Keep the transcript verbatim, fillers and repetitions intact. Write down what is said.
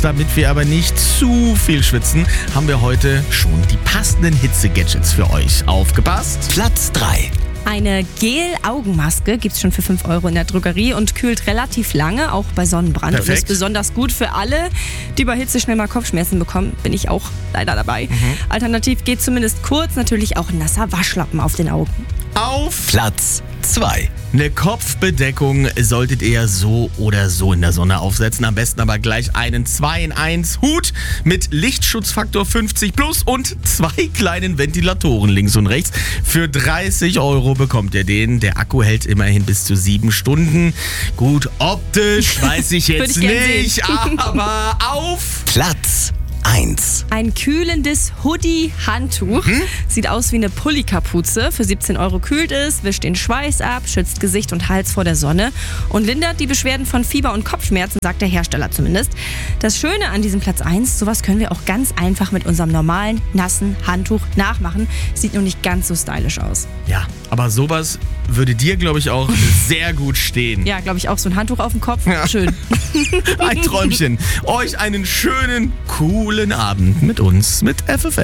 Damit wir aber nicht zu viel schwitzen, haben wir heute schon die passenden Hitze-Gadgets für euch. Aufgepasst! Platz drei. Eine Gel-Augenmaske gibt es schon für fünf Euro in der Drogerie und kühlt relativ lange, auch bei Sonnenbrand. Perfekt. Und ist besonders gut für alle, die bei Hitze schnell mal Kopfschmerzen bekommen. Bin ich auch leider dabei. Mhm. Alternativ geht zumindest kurz natürlich auch ein nasser Waschlappen auf den Augen. Auf Platz zwei. eine Kopfbedeckung solltet ihr so oder so in der Sonne aufsetzen. Am besten aber gleich einen zwei in eins Hut mit Lichtschutzfaktor fünfzig plus und zwei kleinen Ventilatoren links und rechts. Für dreißig Euro bekommt ihr den. Der Akku hält immerhin bis zu sieben Stunden. Gut, optisch weiß ich jetzt Würde ich nicht, aber auf Platz eins. Ein kühlendes Hoodie-Handtuch. Hm? Sieht aus wie eine Pulli-Kapuze. Für siebzehn Euro kühlt es, wischt den Schweiß ab, schützt Gesicht und Hals vor der Sonne und lindert die Beschwerden von Fieber und Kopfschmerzen, sagt der Hersteller zumindest. Das Schöne an diesem Platz eins, sowas können wir auch ganz einfach mit unserem normalen, nassen Handtuch nachmachen. Sieht nur nicht ganz so stylisch aus. Ja, aber sowas würde dir, glaube ich, auch sehr gut stehen. Ja, glaube ich auch, so ein Handtuch auf dem Kopf. Ja. Schön. Ein Träumchen. Euch einen schönen, coolen Abend mit uns, mit F F L.